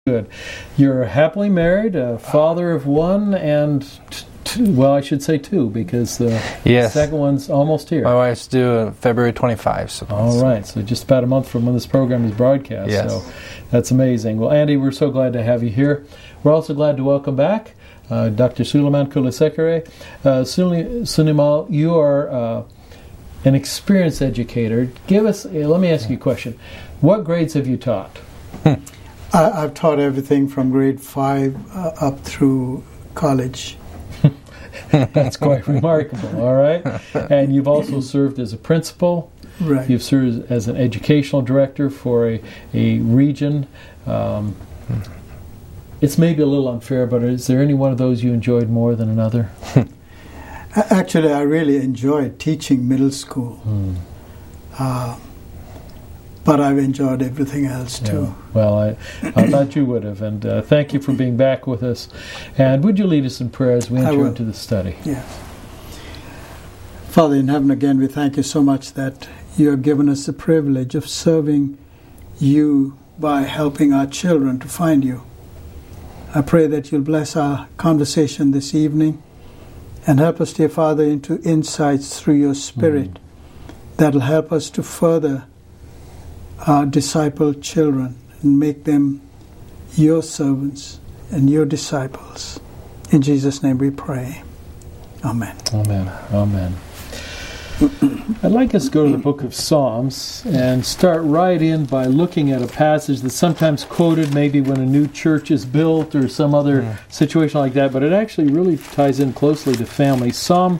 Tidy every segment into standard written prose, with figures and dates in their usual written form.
Good. You're happily married, a father of one, and well, I should say two, because the second one's almost here. My wife's due February 25. So all right, so just about a month from when this program is broadcast. Yes. So that's amazing. Well, Andy, we're so glad to have you here. We're also glad to welcome back Dr. Suleiman Kulasekere. Suleiman, you are an experienced educator. Let me ask you a question. What grades have you taught? I've taught everything from grade 5 up through college. That's quite remarkable, all right? And you've also served as a principal. Right. You've served as an educational director for a region. It's maybe a little unfair, but is there any one of those you enjoyed more than another? Actually, I really enjoyed teaching middle school. But I've enjoyed everything else too. Yeah. Well, I thought you would have, and thank you for being back with us. And would you lead us in prayer as we enter into the study? Yes. Father in heaven, again, we thank you so much that you have given us the privilege of serving you by helping our children to find you. I pray that you'll bless our conversation this evening and help us, dear Father, into insights through your Spirit that'll help us to further our disciple children and make them your servants and your disciples. In Jesus' name we pray. Amen. Amen. Amen. I'd like us to go to the book of Psalms and start right in by looking at a passage that's sometimes quoted maybe when a new church is built or some other situation like that, but it actually really ties in closely to family. Psalm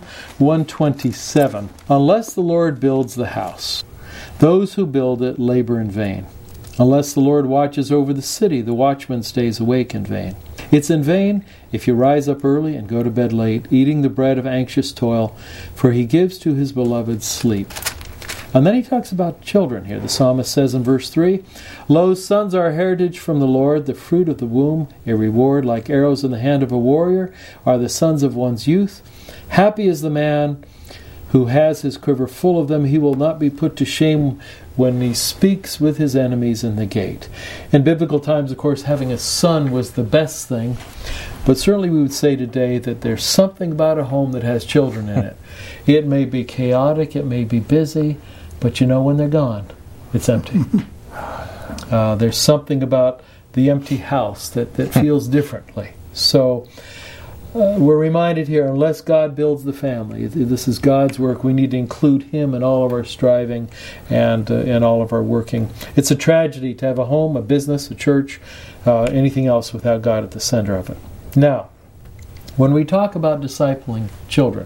127. Unless the Lord builds the house, those who build it labor in vain. Unless the Lord watches over the city, the watchman stays awake in vain. It's in vain if you rise up early and go to bed late, eating the bread of anxious toil, for he gives to his beloved sleep. And then he talks about children here. The psalmist says in verse 3, Lo, sons are a heritage from the Lord, the fruit of the womb, a reward like arrows in the hand of a warrior, are the sons of one's youth. Happy is the man who has his quiver full of them. He will not be put to shame when he speaks with his enemies in the gate. In biblical times, of course, having a son was the best thing, but certainly we would say today that there's something about a home that has children in it. It may be chaotic, it may be busy, but you know when they're gone, it's empty. There's something about the empty house that feels differently. So we're reminded here, unless God builds the family, this is God's work. We need to include Him in all of our striving and in all of our working. It's a tragedy to have a home, a business, a church, anything else without God at the center of it. Now, when we talk about discipling children,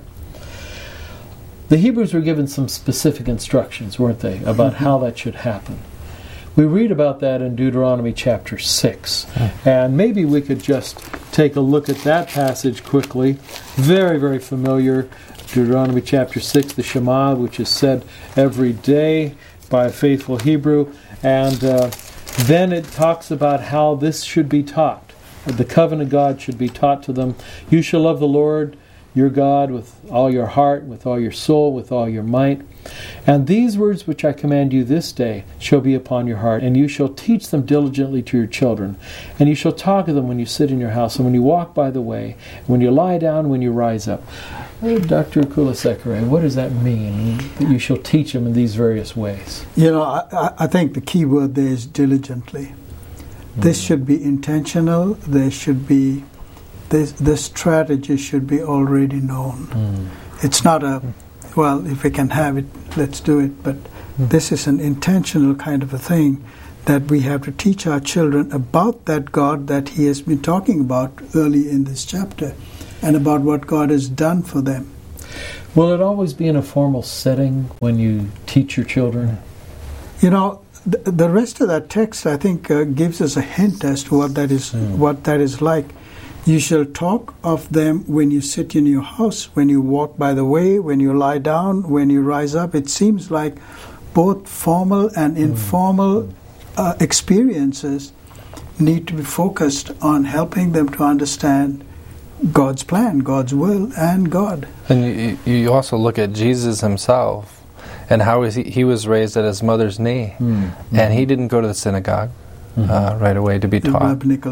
the Hebrews were given some specific instructions, weren't they, about how that should happen. We read about that in Deuteronomy chapter 6. And maybe we could just take a look at that passage quickly. Very, very familiar. Deuteronomy chapter 6, the Shema, which is said every day by a faithful Hebrew. And then it talks about how this should be taught. The covenant God should be taught to them. You shall love the Lord your God with all your heart, with all your soul, with all your might. And these words which I command you this day shall be upon your heart, and you shall teach them diligently to your children. And you shall talk of them when you sit in your house, and when you walk by the way, when you lie down, when you rise up. Dr. Kulasekere, what does that mean, that you shall teach them in these various ways? You know, I think the key word there is diligently. This should be intentional. There should be the strategy should be already known. It's not well, if we can have it, let's do it. But this is an intentional kind of a thing that we have to teach our children about that God that He has been talking about early in this chapter and about what God has done for them. Will it always be in a formal setting when you teach your children? You know, the rest of that text, I think, gives us a hint as to what that is like. You shall talk of them when you sit in your house, when you walk by the way, when you lie down, when you rise up. It seems like both formal and informal experiences need to be focused on helping them to understand God's plan, God's will, and God. And you also look at Jesus Himself and how he was raised at his mother's knee. And He didn't go to the synagogue right away to be taught. Rabbinical